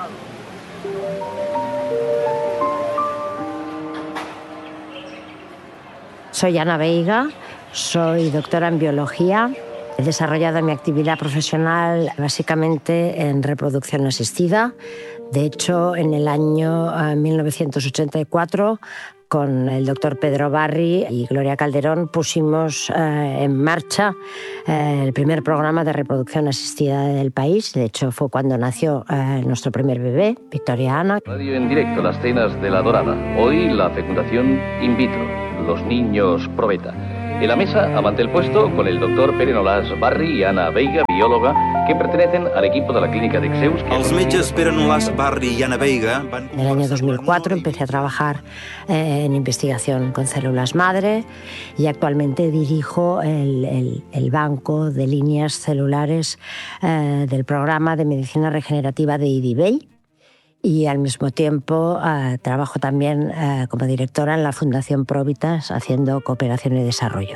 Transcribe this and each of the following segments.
Soy Ana Veiga, soy doctora en biología. He desarrollado mi actividad profesional básicamente en reproducción asistida. De hecho, en el año 1984, con el doctor Pedro Barri y Gloria Calderón, pusimos en marcha el primer programa de reproducción asistida del país. De hecho, fue cuando nació nuestro primer bebé, Victoria Ana. Radio en directo, las cenas de la Dorada. Hoy la fecundación in vitro, los niños probeta. En la mesa, a mantel puesto, con el doctor Pere Nolas Barri y Ana Veiga, bióloga, que pertenecen al equipo de la clínica de Exeus. Els metges Pere Nolas Barri y Ana Veiga van... En el año 2004 empecé a trabajar en investigación con células madre y actualmente dirijo el banco de líneas celulares del programa de medicina regenerativa de IDIVEI. Y al mismo tiempo trabajo también como directora en la Fundación Provitas haciendo cooperación y desarrollo.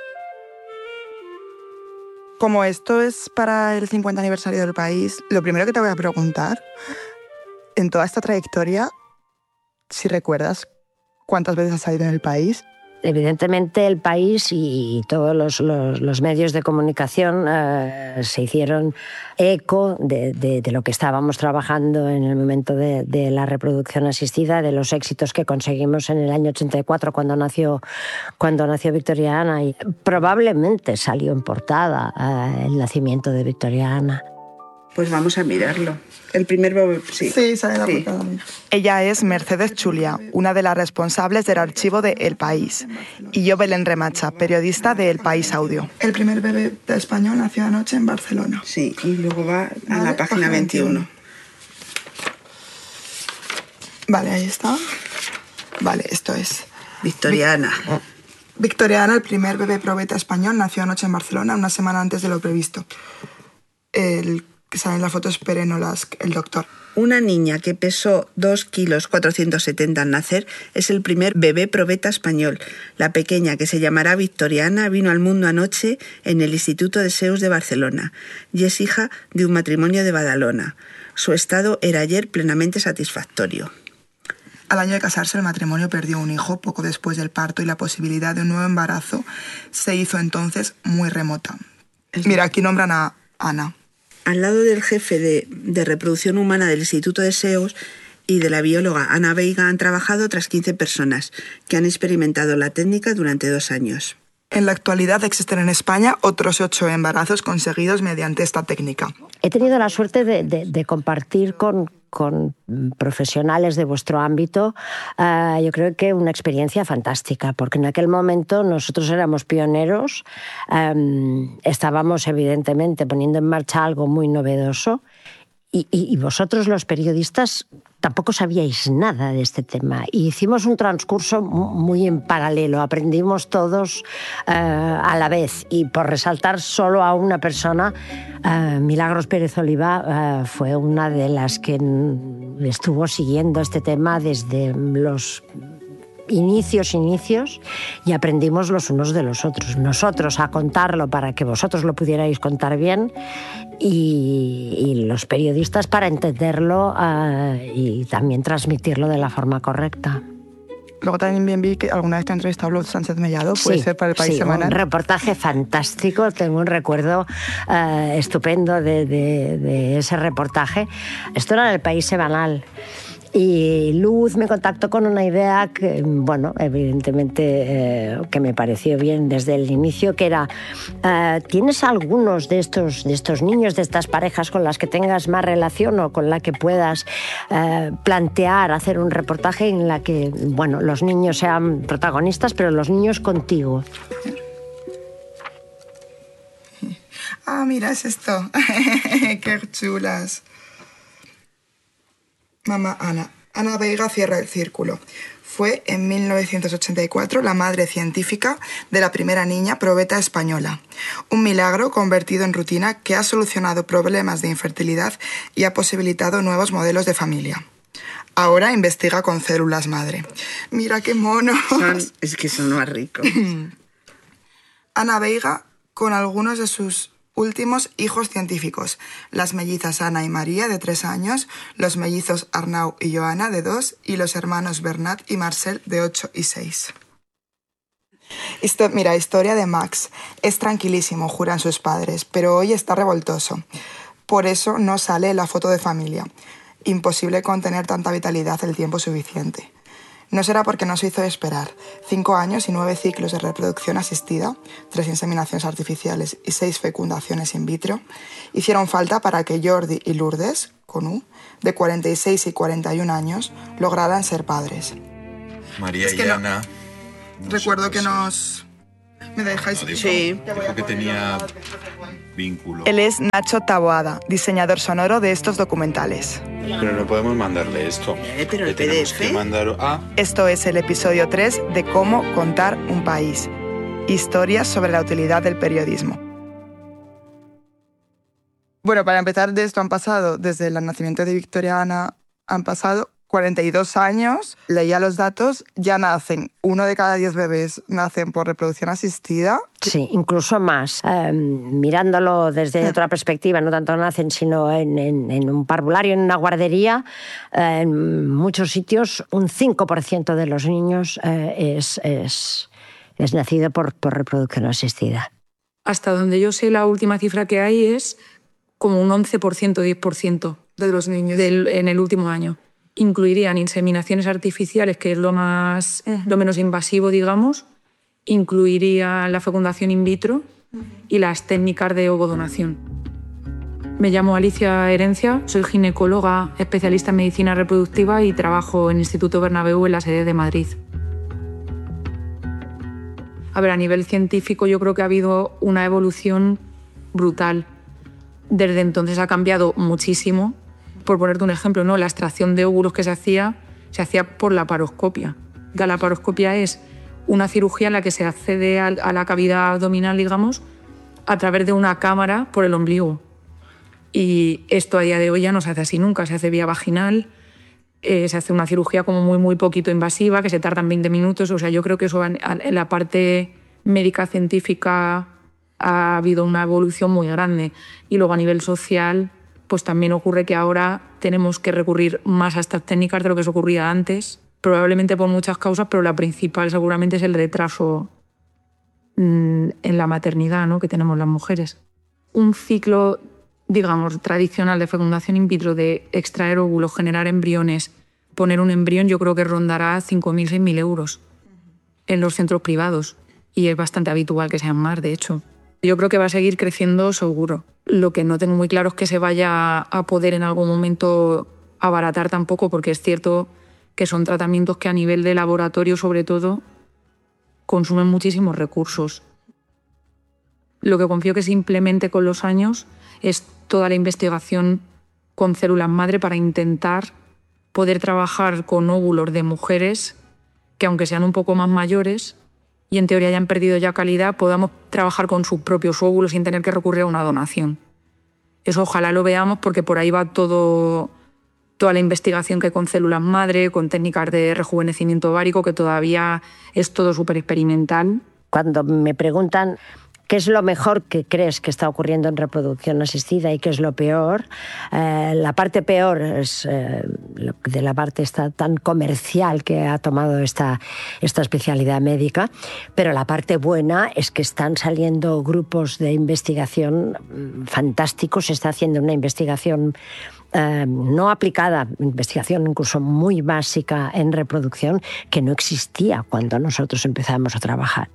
Como esto es para el 50 aniversario del país, lo primero que te voy a preguntar, en toda esta trayectoria, si recuerdas cuántas veces has salido en el país. Evidentemente el país y todos los medios de comunicación se hicieron eco de lo que estábamos trabajando en el momento de la reproducción asistida, de los éxitos que conseguimos en el año 84 cuando nació Victoria Ana. Y probablemente salió en portada el nacimiento de Victoria Ana. Pues vamos a mirarlo. El primer bebé, sí. Sí, sale en la portada. Ella es Mercedes Chulia, una de las responsables del archivo de El País. Y yo, Belén Remacha, periodista de El País Audio. El primer bebé de español nació anoche en Barcelona. Sí, y luego va a la página 21. Vale, ahí está. Vale, esto es... Victoria Ana. Victoria Ana, el primer bebé probeta español, nació anoche en Barcelona, una semana antes de lo previsto. El que sale en la foto es Pere Nolas, el doctor. Una niña que pesó 2,470 kilos al nacer es el primer bebé probeta español. La pequeña, que se llamará Victoria Ana, vino al mundo anoche en el Instituto de Exeus de Barcelona y es hija de un matrimonio de Badalona. Su estado era ayer plenamente satisfactorio. Al año de casarse, el matrimonio perdió un hijo poco después del parto y la posibilidad de un nuevo embarazo se hizo entonces muy remota. Mira, aquí nombran a Ana. Al lado del jefe de reproducción humana del Instituto de Exeus y de la bióloga Ana Veiga han trabajado otras 15 personas que han experimentado la técnica durante 2 años. En la actualidad existen en España otros 8 embarazos conseguidos mediante esta técnica. He tenido la suerte de compartir con profesionales de vuestro ámbito, yo creo que una experiencia fantástica, porque en aquel momento nosotros éramos pioneros, estábamos evidentemente poniendo en marcha algo muy novedoso y vosotros los periodistas tampoco sabíais nada de este tema. Y hicimos un transcurso muy en paralelo, aprendimos todos a la vez. Y por resaltar solo a una persona, Milagros Pérez Oliva fue una de las que estuvo siguiendo este tema desde los inicios y aprendimos los unos de los otros. Nosotros a contarlo para que vosotros lo pudierais contar bien y los periodistas para entenderlo y también transmitirlo de la forma correcta. Luego también vi que alguna vez te ha entrevistado Luz Sánchez Mellado, puede ser para El País Semanal. Un reportaje fantástico, tengo un recuerdo estupendo de ese reportaje. Esto era en El País Semanal. Y Luz me contactó con una idea que, bueno, evidentemente que me pareció bien desde el inicio, que era, ¿tienes algunos de estos niños, de estas parejas con las que tengas más relación o con la que puedas plantear, hacer un reportaje en la que, bueno, los niños sean protagonistas, pero los niños contigo? Ah, mira, es esto. Qué chulas. Mamá Ana. Ana Veiga cierra el círculo. Fue en 1984 la madre científica de la primera niña probeta española. Un milagro convertido en rutina que ha solucionado problemas de infertilidad y ha posibilitado nuevos modelos de familia. Ahora investiga con células madre. Mira qué monos. Es que son más ricos. Ana Veiga con algunos de sus últimos hijos científicos: las mellizas Ana y María, de 3 años, los mellizos Arnau y Joana, de 2, y los hermanos Bernat y Marcel, de 8 y 6. Historia de Max. Es tranquilísimo, juran sus padres, pero hoy está revoltoso. Por eso no sale en la foto de familia. Imposible contener tanta vitalidad el tiempo suficiente. No será porque nos hizo esperar 5 años y 9 ciclos de reproducción asistida, 3 inseminaciones artificiales y 6 fecundaciones in vitro, hicieron falta para que Jordi y Lourdes, con U, de 46 y 41 años, lograran ser padres. María y Ana... Recuerdo que nos... ¿Me dejáis? Sí. Creo que tenía vínculo. Él es Nacho Taboada, diseñador sonoro de estos documentales. Pero no podemos mandarle esto. Pero Le el tenemos PDF. que mandar... Esto es el episodio 3 de Cómo contar un país. Historias sobre la utilidad del periodismo. Bueno, para empezar, de esto han pasado, desde el nacimiento de Victoria Ana, han pasado 42 años. Leía los datos, ya nacen. 1 de cada 10 bebés nacen por reproducción asistida. Sí, incluso más. Mirándolo desde otra perspectiva, no tanto nacen, sino en un parvulario, en una guardería, en muchos sitios, un 5% de los niños es nacido por reproducción asistida. Hasta donde yo sé, la última cifra que hay es como un 11%, 10% de los niños en el último año. Incluirían inseminaciones artificiales, que es lo menos invasivo, digamos. Incluiría la fecundación in vitro y las técnicas de ovodonación. Me llamo Alicia Herencia, soy ginecóloga especialista en medicina reproductiva y trabajo en Instituto Bernabéu en la sede de Madrid. A ver, a nivel científico yo creo que ha habido una evolución brutal. Desde entonces ha cambiado muchísimo. Por ponerte un ejemplo, ¿no? La extracción de óvulos que se hacía por laparoscopia. La laparoscopia es una cirugía en la que se accede a la cavidad abdominal, digamos, a través de una cámara por el ombligo. Y esto a día de hoy ya no se hace así nunca, se hace vía vaginal, se hace una cirugía como muy, muy poquito invasiva, que se tardan 20 minutos. O sea, yo creo que eso en la parte médica científica ha habido una evolución muy grande. Y luego a nivel social, pues también ocurre que ahora tenemos que recurrir más a estas técnicas de lo que se ocurría antes, probablemente por muchas causas, pero la principal seguramente es el retraso en la maternidad, ¿no?, que tenemos las mujeres. Un ciclo, digamos, tradicional de fecundación in vitro, de extraer óvulos, generar embriones, poner un embrión, yo creo que rondará 5.000, 6.000 euros en los centros privados. Y es bastante habitual que sean más, de hecho. Yo creo que va a seguir creciendo seguro. Lo que no tengo muy claro es que se vaya a poder en algún momento abaratar tampoco, porque es cierto que son tratamientos que a nivel de laboratorio, sobre todo, consumen muchísimos recursos. Lo que confío que se implemente con los años es toda la investigación con células madre para intentar poder trabajar con óvulos de mujeres que, aunque sean un poco más mayores y en teoría hayan perdido ya calidad, podamos trabajar con sus propios óvulos sin tener que recurrir a una donación. Eso ojalá lo veamos, porque por ahí va toda la investigación que hay con células madre, con técnicas de rejuvenecimiento ovárico, que todavía es todo súper experimental. Cuando me preguntan qué es lo mejor que crees que está ocurriendo en reproducción asistida y qué es lo peor, la parte peor es de la parte esta tan comercial que ha tomado esta especialidad médica, pero la parte buena es que están saliendo grupos de investigación fantásticos. Se está haciendo una investigación no aplicada, investigación incluso muy básica en reproducción, que no existía cuando nosotros empezamos a trabajar.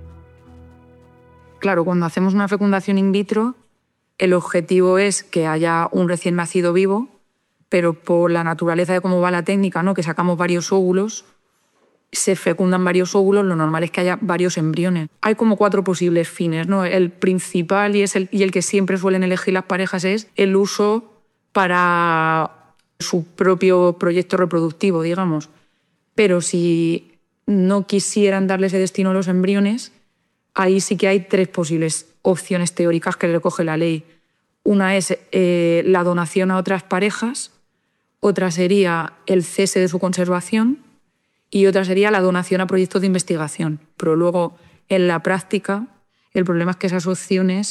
Claro, cuando hacemos una fecundación in vitro, el objetivo es que haya un recién nacido vivo, pero por la naturaleza de cómo va la técnica, ¿no?, que sacamos varios óvulos, se fecundan varios óvulos, lo normal es que haya varios embriones. Hay como 4 posibles fines, ¿no? El principal y el que siempre suelen elegir las parejas es el uso para su propio proyecto reproductivo, digamos. Pero si no quisieran darle ese destino a los embriones, ahí sí que hay 3 posibles opciones teóricas que recoge la ley. Una es la donación a otras parejas, otra sería el cese de su conservación y otra sería la donación a proyectos de investigación. Pero luego, en la práctica, el problema es que esas opciones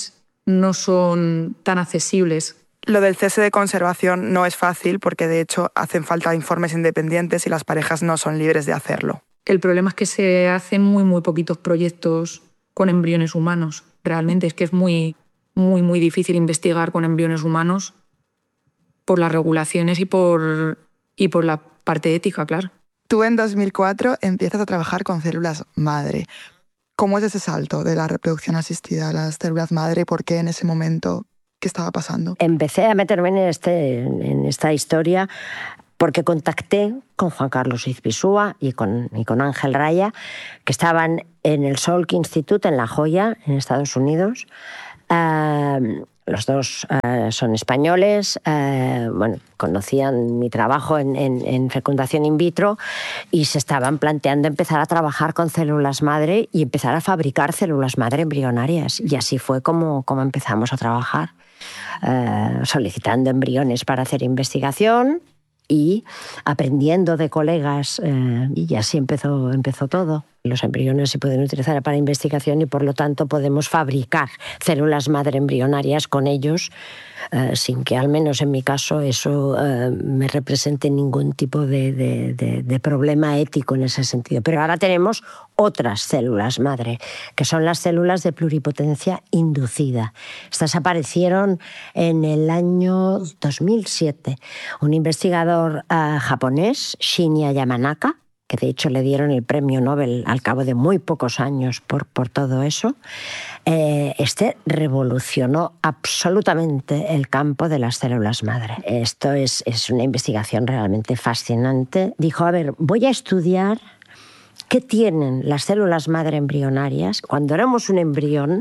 no son tan accesibles. Lo del cese de conservación no es fácil porque de hecho hacen falta informes independientes y las parejas no son libres de hacerlo. El problema es que se hacen muy poquitos proyectos con embriones humanos. Realmente es que es muy difícil investigar con embriones humanos por las regulaciones y por la parte ética, claro. Tú en 2004 empiezas a trabajar con células madre. ¿Cómo es ese salto de la reproducción asistida a las células madre? ¿Por qué en ese momento? ¿Qué estaba pasando? Empecé a meterme en esta historia porque contacté con Juan Carlos Izpisúa y con Ángel Raya, que estaban en el Salk Institute en La Joya, en Estados Unidos. Los dos son españoles, conocían mi trabajo en fecundación in vitro y se estaban planteando empezar a trabajar con células madre y empezar a fabricar células madre embrionarias. Y así fue como empezamos a trabajar, solicitando embriones para hacer investigación y aprendiendo de colegas, y así empezó todo. Los embriones se pueden utilizar para investigación y por lo tanto podemos fabricar células madre embrionarias con ellos, sin que al menos en mi caso eso me represente ningún tipo de problema ético en ese sentido. Pero ahora tenemos otras células madre, que son las células de pluripotencia inducida. Estas aparecieron en el año 2007. Un investigador japonés, Shinya Yamanaka, que de hecho le dieron el premio Nobel al cabo de muy pocos años por todo eso, revolucionó absolutamente el campo de las células madre. Esto es una investigación realmente fascinante. Dijo, a ver, voy a estudiar qué tienen las células madre embrionarias. Cuando éramos un embrión,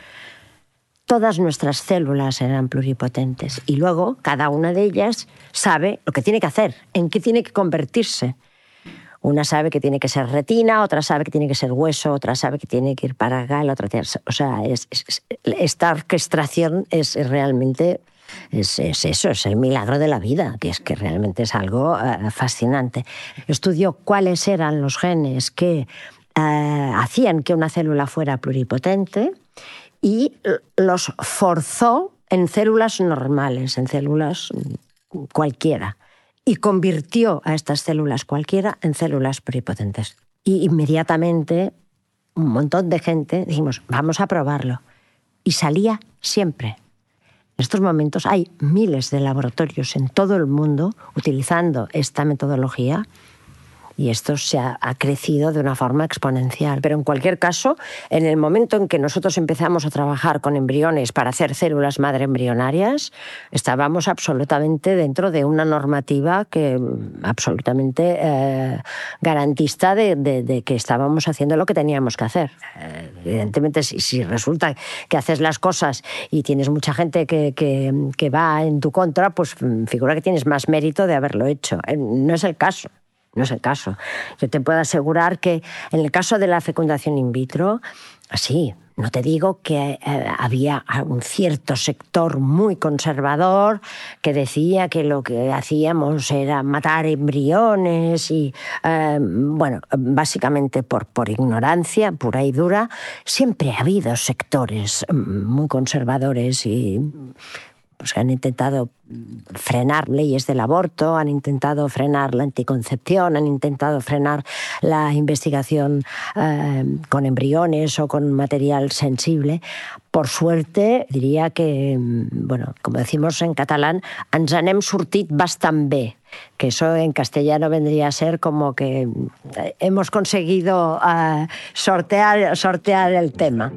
todas nuestras células eran pluripotentes y luego cada una de ellas sabe lo que tiene que hacer, en qué tiene que convertirse. Una sabe que tiene que ser retina, otra sabe que tiene que ser hueso, otra sabe que tiene que ir para acá, la otra tiene... O sea, esta orquestación es realmente... Es eso, es el milagro de la vida, que es que realmente es algo fascinante. Estudió cuáles eran los genes que hacían que una célula fuera pluripotente y los forzó en células normales, en células cualquiera. Y convirtió a estas células cualquiera en células pluripotentes. Y inmediatamente un montón de gente dijimos, vamos a probarlo. Y salía siempre. En estos momentos hay miles de laboratorios en todo el mundo utilizando esta metodología y esto se ha crecido de una forma exponencial. Pero en cualquier caso, en el momento en que nosotros empezamos a trabajar con embriones para hacer células madre embrionarias, estábamos absolutamente dentro de una normativa que absolutamente garantista de que estábamos haciendo lo que teníamos que hacer. Evidentemente, si resulta que haces las cosas y tienes mucha gente que va en tu contra, pues figura que tienes más mérito de haberlo hecho. No es el caso. No es el caso. Yo te puedo asegurar que en el caso de la fecundación in vitro, sí, no te digo que había un cierto sector muy conservador que decía que lo que hacíamos era matar embriones y, básicamente por ignorancia pura y dura. Siempre ha habido sectores muy conservadores y... pues han intentado frenar leyes del aborto, han intentado frenar la anticoncepción, han intentado frenar la investigación con embriones o con material sensible. Por suerte, diría que, como decimos en catalán, ens n'hem sortit bastant bé, que eso en castellano vendría a ser como que hemos conseguido sortear el tema.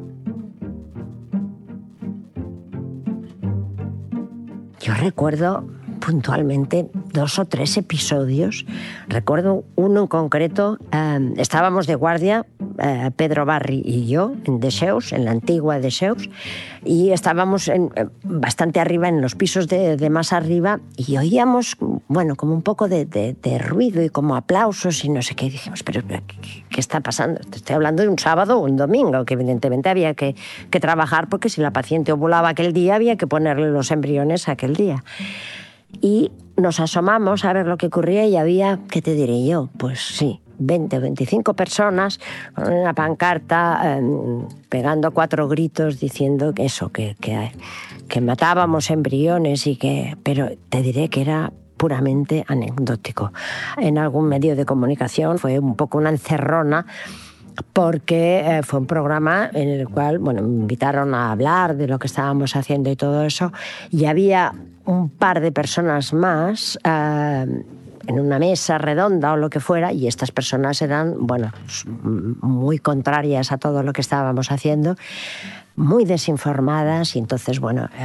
Yo recuerdo puntualmente 2 o 3 episodios. Recuerdo uno en concreto. Estábamos de guardia, Pedro Barri y yo, en Dexeus, en la antigua Dexeus, y estábamos bastante arriba, en los pisos de más arriba, y oíamos, como un poco de ruido y como aplausos y no sé qué. Y dijimos, pero ¿qué está pasando? Te estoy hablando de un sábado o un domingo, que evidentemente había que trabajar, porque si la paciente ovulaba aquel día, había que ponerle los embriones aquel día. Y nos asomamos a ver lo que ocurría y había, ¿qué te diré yo? Pues sí, 20 o 25 personas con una pancarta pegando 4 gritos diciendo que eso, que matábamos embriones pero te diré que era puramente anecdótico. En algún medio de comunicación fue un poco una encerrona, porque fue un programa en el cual, me invitaron a hablar de lo que estábamos haciendo y todo eso, y había un par de personas más en una mesa redonda o lo que fuera, y estas personas eran, muy contrarias a todo lo que estábamos haciendo, muy desinformadas, y entonces,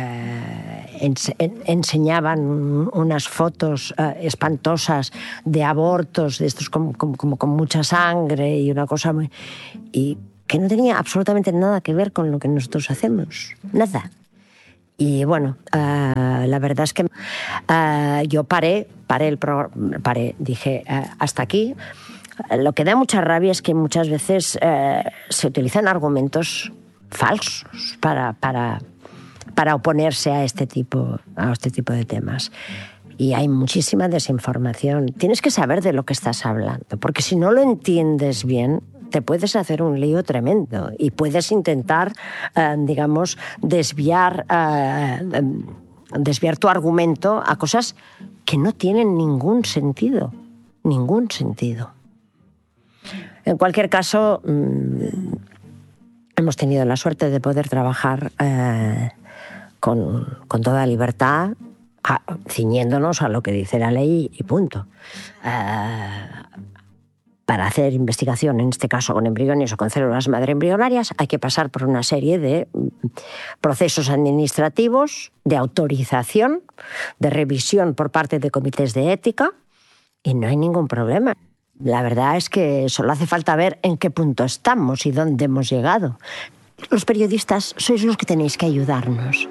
enseñaban unas fotos espantosas de abortos, de estos como con mucha sangre y una cosa y que no tenía absolutamente nada que ver con lo que nosotros hacemos, nada. Y la verdad es que yo paré, dije, hasta aquí. Lo que da mucha rabia es que muchas veces se utilizan argumentos falsos para oponerse a este tipo de temas. Y hay muchísima desinformación. Tienes que saber de lo que estás hablando, porque si no lo entiendes bien, te puedes hacer un lío tremendo y puedes intentar, desviar tu argumento a cosas que no tienen ningún sentido. Ningún sentido. En cualquier caso, hemos tenido la suerte de poder trabajar con toda libertad, ciñéndonos a lo que dice la ley y punto. Para hacer investigación, en este caso con embriones o con células madre embrionarias, hay que pasar por una serie de procesos administrativos, de autorización, de revisión por parte de comités de ética, y no hay ningún problema. La verdad es que solo hace falta ver en qué punto estamos y dónde hemos llegado. Los periodistas sois los que tenéis que ayudarnos.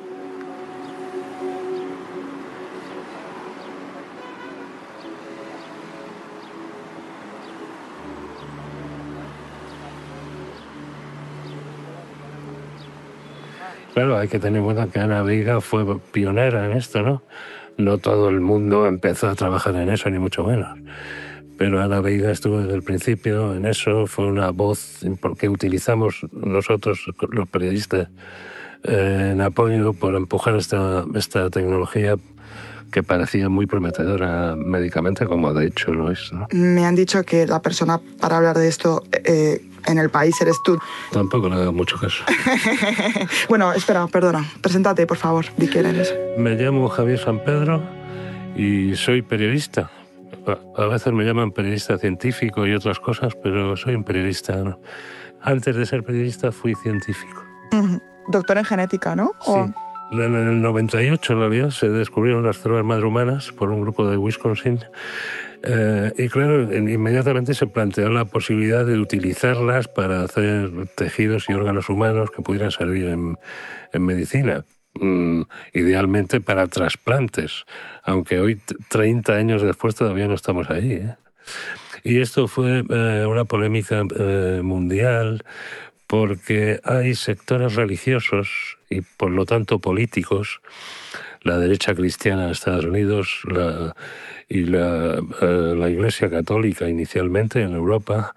Claro, hay que tener en cuenta que Ana Veiga fue pionera en esto, ¿no? No todo el mundo empezó a trabajar en eso, ni mucho menos. Pero Ana Veiga estuvo desde el principio en eso, fue una voz que utilizamos nosotros, los periodistas, en apoyo por empujar esta tecnología que parecía muy prometedora médicamente, como de hecho lo es, ¿no? Me han dicho que la persona para hablar de esto en el país eres tú. Tampoco le hago mucho caso. Bueno, espera, perdona. Preséntate, por favor. Di quién eres. Me llamo Javier San Pedro y soy periodista. A veces me llaman periodista científico y otras cosas, pero soy un periodista, ¿no? Antes de ser periodista fui científico. Doctor en genética, ¿no? Sí. En el 98, en realidad, se descubrieron las células madre humanas por un grupo de Wisconsin. Y claro, inmediatamente se planteó la posibilidad de utilizarlas para hacer tejidos y órganos humanos que pudieran servir en medicina. Idealmente para trasplantes, aunque hoy, 30 años después, todavía no estamos ahí, ¿eh? Y esto fue una polémica mundial, porque hay sectores religiosos y por lo tanto políticos, la derecha cristiana en Estados Unidos y la Iglesia Católica inicialmente en Europa,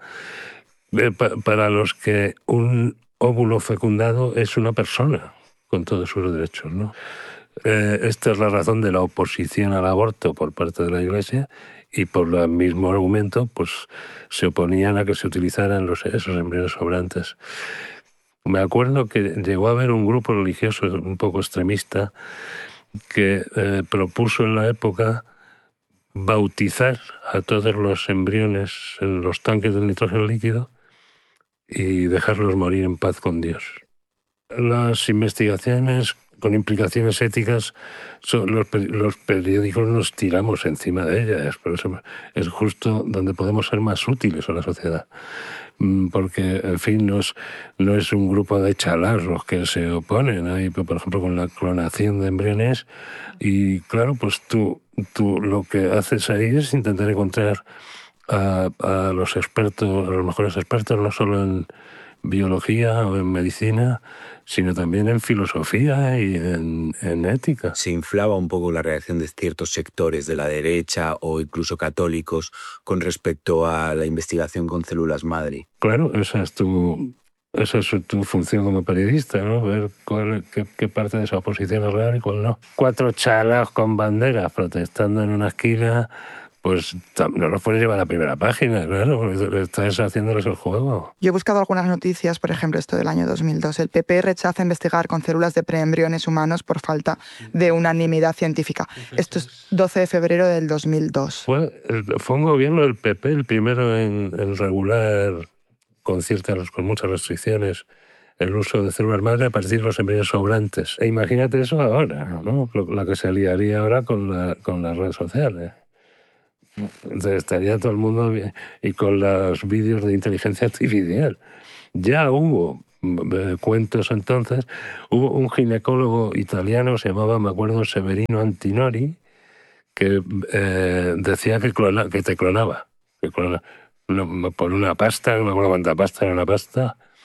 para los que un óvulo fecundado es una persona con todos sus derechos, ¿no? Esta es la razón de la oposición al aborto por parte de la Iglesia, y por el mismo argumento pues se oponían a que se utilizaran esos embriones sobrantes. Me acuerdo que llegó a haber un grupo religioso un poco extremista que propuso en la época bautizar a todos los embriones en los tanques del nitrógeno líquido y dejarlos morir en paz con Dios. Las investigaciones con implicaciones éticas, los periódicos nos tiramos encima de ellas, pero eso es justo donde podemos ser más útiles a la sociedad. Porque, en fin, no es un grupo de chalas los que se oponen. Hay, por ejemplo, con la clonación de embriones, y claro, pues tú lo que haces ahí es intentar encontrar a los expertos, a los mejores expertos, no solo biología o en medicina, sino también en filosofía y en ética. Se inflaba un poco la reacción de ciertos sectores de la derecha o incluso católicos con respecto a la investigación con células madre. Claro, esa es tu función como periodista, ¿no? Ver qué parte de esa oposición es real y cuál no. 4 chalas con banderas protestando en una esquina, pues no los puedes llevar a la primera página, claro, porque estás haciéndoles el juego. Yo he buscado algunas noticias, por ejemplo, esto del año 2002. El PP rechaza investigar con células de preembriones humanos por falta de unanimidad científica. Esto es 12 de febrero del 2002. Fue un gobierno del PP el primero en regular con muchas restricciones el uso de células madre a partir de los embriones sobrantes. E imagínate eso ahora, ¿no? La que se liaría ahora con las redes sociales. Entonces estaría todo el mundo bien. Y con los vídeos de inteligencia artificial. Ya hubo cuentos entonces. Hubo un ginecólogo italiano, se llamaba, me acuerdo, Severino Antinori, que decía que te clonaba. Por una pasta, no me acuerdo cuánta pasta, era una pasta,